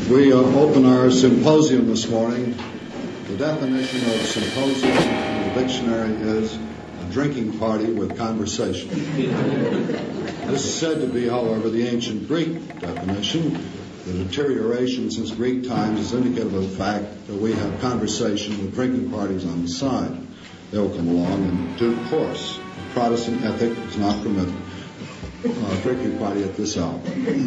We open our symposium this morning. The definition of symposium in the dictionary is a drinking party with conversation. This is said to be, however, the ancient Greek definition. The deterioration since Greek times is indicative of the fact that we have conversation with drinking parties on the side. They will come along in due course. Protestant ethic does not permit a drinking party at this hour.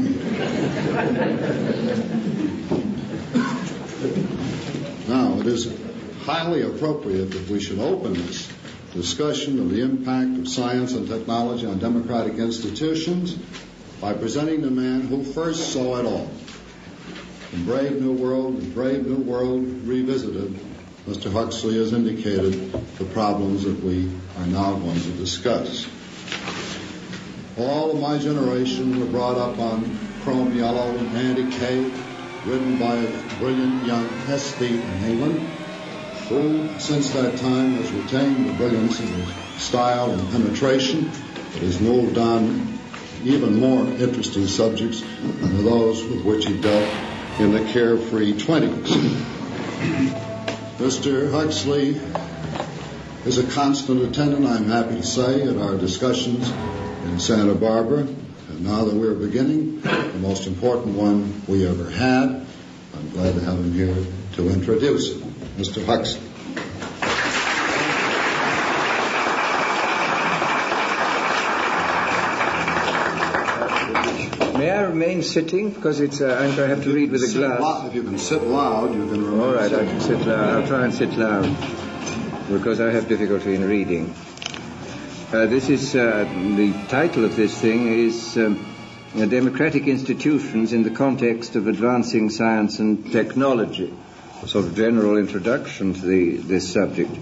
Now, it is highly appropriate that we should open this discussion of the impact of science and technology on democratic institutions by presenting the man who first saw it all. In Brave New World Revisited, Mr. Huxley has indicated the problems that we are now going to discuss. All of my generation were brought up on Chrome Yellow and Andy Kaye, written by a brilliant young aesthete in England, who since that time has retained the brilliance of his style and penetration, but has moved on even more interesting subjects than those with which he dealt in the carefree 20s. Mr. Huxley is a constant attendant, I'm happy to say, at our discussions in Santa Barbara. And now that we're beginning, the most important one we ever had, I'm glad to have him here to introduce him. Mr. Huxley. May I remain sitting? Because it's I'm going to have to read with a glass. If you can sit loud, you can remain. All right, sitting. I can sit loud. I'll try and sit loud because I have difficulty in reading. This is the title of this thing is Democratic Institutions in the Context of Advancing Science and Technology. A sort of general introduction to this subject.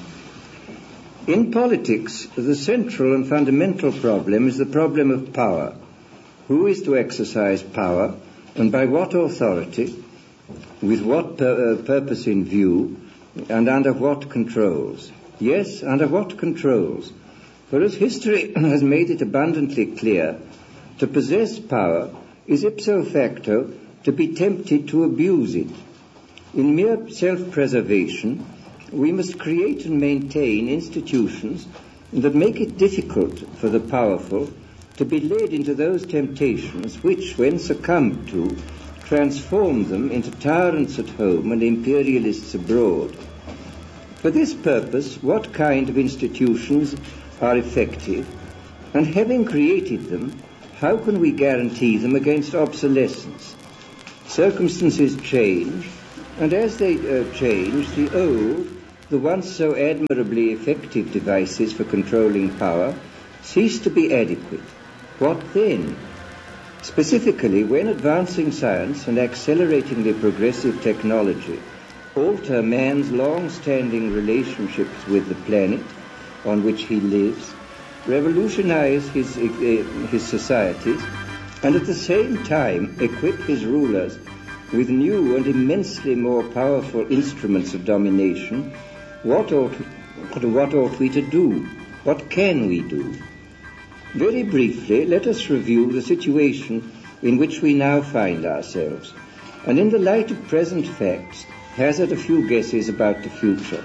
In politics, the central and fundamental problem is the problem of power. Who is to exercise power, and by what authority, with what purpose in view, and under what controls? Yes, under what controls? For as history has made it abundantly clear, to possess power is ipso facto to be tempted to abuse it. In mere self-preservation, we must create and maintain institutions that make it difficult for the powerful to be led into those temptations which, when succumbed to, transform them into tyrants at home and imperialists abroad. For this purpose, what kind of institutions are effective, and having created them, how can we guarantee them against obsolescence? Circumstances change, and as they change, the old, the once so admirably effective devices for controlling power cease to be adequate. What then? Specifically, when advancing science and acceleratingly progressive technology alter man's long-standing relationships with the planet on which he lives, revolutionize his societies, and at the same time equip his rulers with new and immensely more powerful instruments of domination, what ought we to do? What can we do? Very briefly, let us review the situation in which we now find ourselves, and in the light of present facts, hazard a few guesses about the future.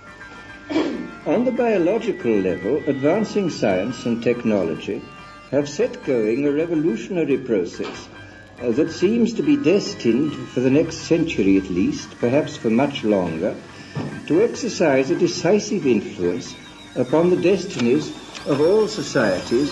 On the biological level, advancing science and technology have set going a revolutionary process that seems to be destined, for the next century at least, perhaps for much longer, to exercise a decisive influence upon the destinies of all societies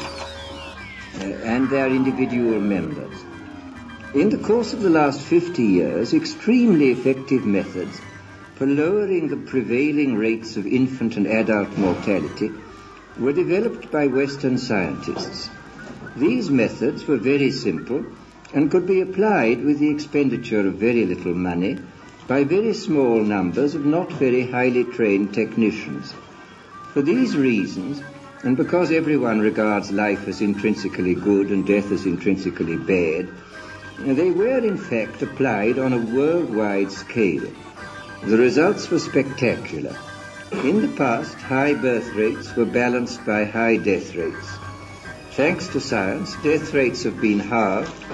and their individual members. In the course of the last 50 years, extremely effective methods for lowering the prevailing rates of infant and adult mortality were developed by Western scientists. These methods were very simple and could be applied with the expenditure of very little money by very small numbers of not very highly trained technicians. For these reasons, and because everyone regards life as intrinsically good and death as intrinsically bad, they were in fact applied on a worldwide scale. The results were spectacular. In the past, high birth rates were balanced by high death rates. Thanks to science, death rates have been halved,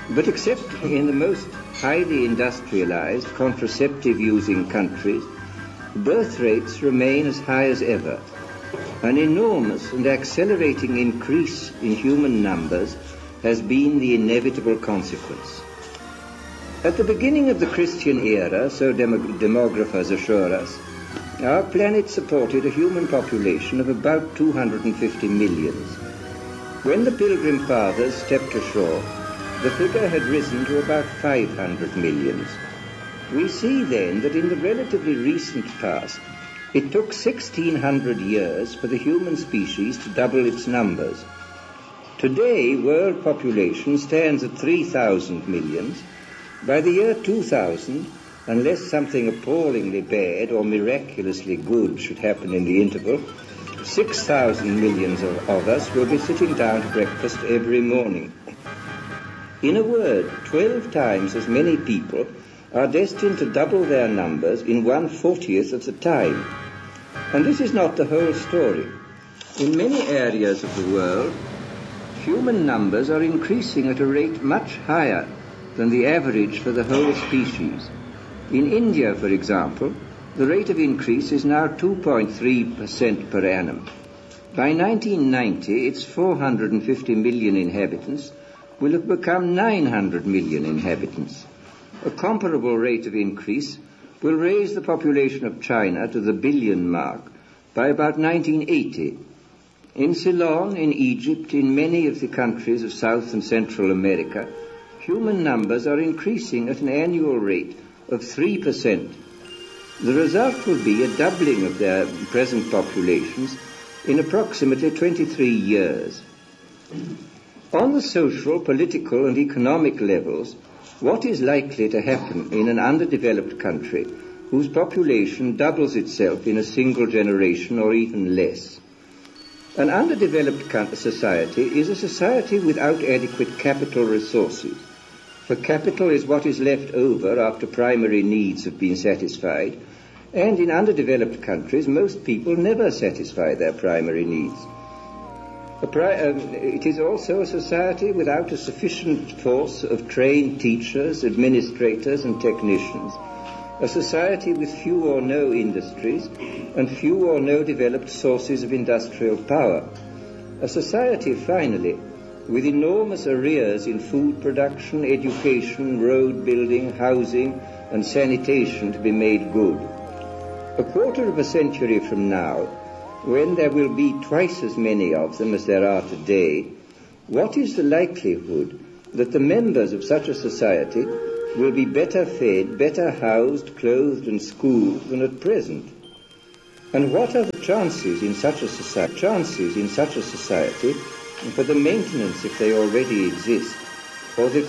But except in the most highly industrialized, contraceptive-using countries, birth rates remain as high as ever. An enormous and accelerating increase in human numbers has been the inevitable consequence. At the beginning of the Christian era, so demographers assure us, our planet supported a human population of about 250 millions. When the Pilgrim Fathers stepped ashore, the figure had risen to about 500 millions. We see then that in the relatively recent past, it took 1,600 years for the human species to double its numbers. Today, world population stands at 3,000 millions. By the year 2000, unless something appallingly bad or miraculously good should happen in the interval, 6,000 millions of us will be sitting down to breakfast every morning. In a word, 12 times as many people are destined to double their numbers in 1/40th of the time. And this is not the whole story. In many areas of the world, human numbers are increasing at a rate much higher than the average for the whole species. In India, for example, the rate of increase is now 2.3% per annum. By 1990, its 450 million inhabitants will have become 900 million inhabitants. A comparable rate of increase will raise the population of China to the billion mark by about 1980. In Ceylon, in Egypt, in many of the countries of South and Central America, human numbers are increasing at an annual rate of 3%. The result will be a doubling of their present populations in approximately 23 years. On the social, political, and economic levels, what is likely to happen in an underdeveloped country whose population doubles itself in a single generation or even less? An underdeveloped society is a society without adequate capital resources. For capital is what is left over after primary needs have been satisfied, and in underdeveloped countries, most people never satisfy their primary needs. It is also a society without a sufficient force of trained teachers, administrators, and technicians, a society with few or no industries and few or no developed sources of industrial power, a society, finally, with enormous arrears in food production, education, road building, housing, and sanitation to be made good. A quarter of a century from now, when there will be twice as many of them as there are today, what is the likelihood that the members of such a society will be better fed, better housed, clothed, and schooled than at present? And what are the chances in such a society for the maintenance, if they already exist, or the